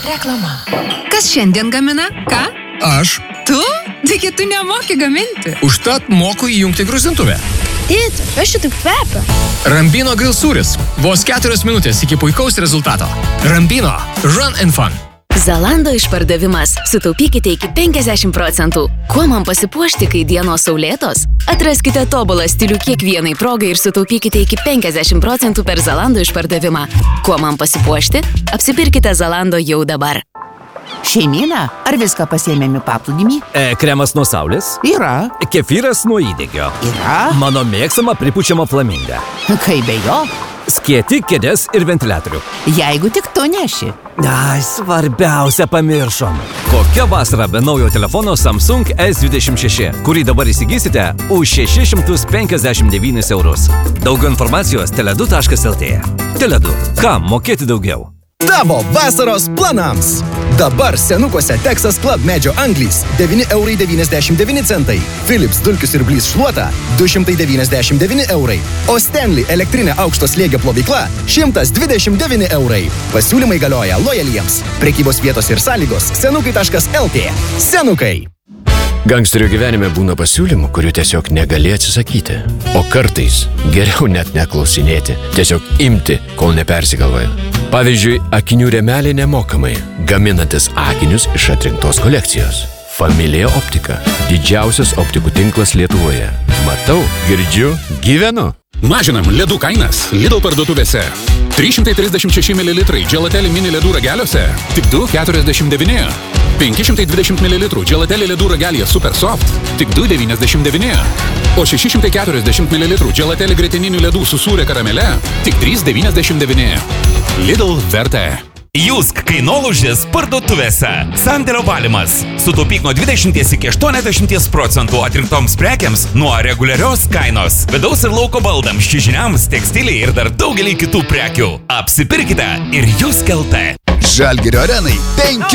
Reklama. Kas šiandien gamina? Ką? Aš. Tu? Taigi tu nemoki gaminti. Užtat moku įjungti gruzintuvę. Tėti, kas šitaip kvepia? Rambino grill sūris. Vos 4 minutės iki puikaus rezultato. Rambino. Run and fun. Zalando išpardavimas. Sutaupykite iki 50%. Kuo man pasipuošti, kai dienos saulėtos? Atraskite tobulą stilių kiekvienai progai ir sutaupykite iki 50% per Zalando išpardavimą. Kuo man pasipuošti? Apsipirkite Zalando jau dabar. Šeimyna, ar viską pasiėmėme paplūdimį? Kremas nuo saulės? Yra. Kefyras nuo įdegio? Yra. Mano mėgstama pripučiama flaminga. Kaip be jo? Skieti, kėdės ir ventiliatorių. Jeigu tik tu neši. Ai, svarbiausia pamiršom. Kokia vasara be naujo telefono Samsung S26, kurį dabar įsigysite už 659 eurus. Daugiau informacijos teledu.lt. Teledu. Kam mokėti daugiau? Tavo vasaros planams. Dabar senukuose Texas Club medžio anglys 9,99 €. Philips dulkių siurblys šluota 299 €. O Stanley elektrinė aukšto slėgio plovykla 129 €. Pasiūlymai galioja lojaliems. Prekybos vietos ir sąlygos senukai.lt. Senukai. Gangsterio gyvenime būna pasiūlymų, kurių tiesiog negali atsisakyti. O kartais geriau net neklausinėti, tiesiog imti, kol nepersigalvoja. Pavyzdžiui, akinių rėmeliai nemokamai, gaminantis akinius iš atrinktos kolekcijos. Familija Optika. Didžiausias optikų tinklas Lietuvoje. Matau, girdžiu, gyvenu. Mažinam ledų kainas Lidl parduotuvėse. 336 ml Gelateli mini ledų rageliuose tik 2,49. 520 ml Gelateli ledų ragelyje Super Soft tik 2,99. O 640 ml Gelateli gretininių ledų su sūria karamele tik 3,99. Lidl vertė. Jusk kainolaužis parduotuvėse. Sandėlio valymas. Sutaupyk nuo 20 iki 80% atrinktoms prekiams nuo reguliarios kainos. Vidaus ir lauko baldams, čiužiniams, tekstiliai ir dar daugelį kitų prekių. Apsipirkite ir Jusk LT. Žalgirio arenai 5